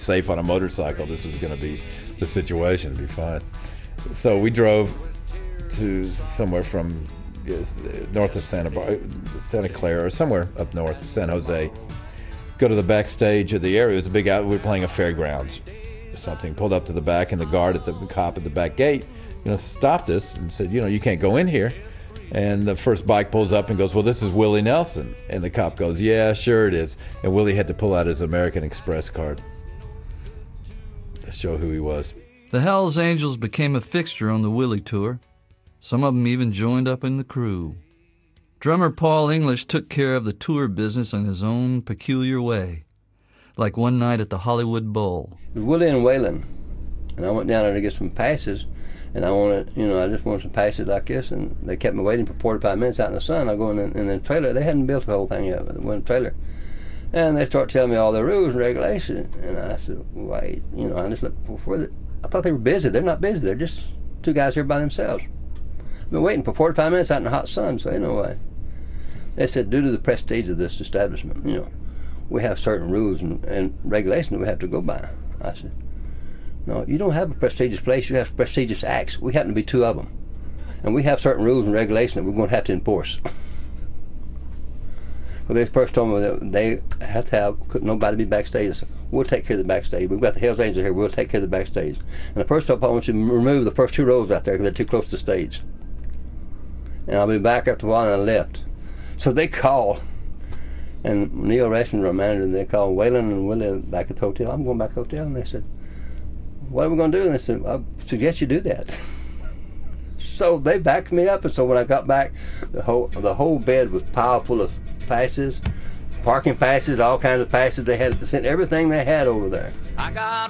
safe on a motorcycle. This was going to be the situation. It'd be fine. So we drove to somewhere from north of Santa Clara, or somewhere up north, San Jose. Go to the backstage of the area. It was a big out. We were playing a fairgrounds or something. Pulled up to the back, and the cop at the back gate, stopped us and said, you can't go in here. And the first bike pulls up and goes, well, this is Willie Nelson. And the cop goes, yeah, sure it is. And Willie had to pull out his American Express card to show who he was. The Hells Angels became a fixture on the Willie tour. Some of them even joined up in the crew. Drummer Paul English took care of the tour business in his own peculiar way, like one night at the Hollywood Bowl. It was Willie and Waylon, and I went down there to get some passes. And I just wanted some passes like this, and they kept me waiting for 45 minutes out in the sun. I go in the trailer. They hadn't built the whole thing yet, but it was in the trailer. And they start telling me all the rules and regulations. And I said, wait, I just looked I thought they were busy. They're not busy. They're just two guys here by themselves. I've been waiting for 45 minutes out in the hot sun, so ain't no way. They said, due to the prestige of this establishment, we have certain rules and regulations that we have to go by. I said, no, you don't have a prestigious place, you have prestigious acts. We happen to be two of them. And we have certain rules and regulations that we're going to have to enforce. Well, they first told me that they have to have nobody be backstage. I said, we'll take care of the backstage. We've got the Hells Angels here, we'll take care of the backstage. And the first off, I want you to remove the first two rows out there because they're too close to the stage. And I'll be back after a while, and I left. So they called, and Neil Rashman, our manager, they called Waylon and Willie back at the hotel. I'm going back to the hotel, and they said, what are we going to do? And they said, I suggest you do that. So they backed me up, and so when I got back, the whole bed was piled full of passes, parking passes, all kinds of passes. They had sent everything they had over there. I got